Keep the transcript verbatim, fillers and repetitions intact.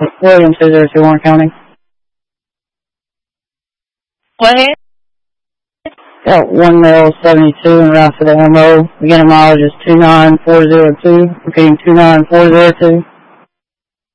William two zero two, Warren County. Go ahead. Got one male, seventy-two, and route for the M O. Beginning mileage is two nine four zero two. Repeating two nine four zero two.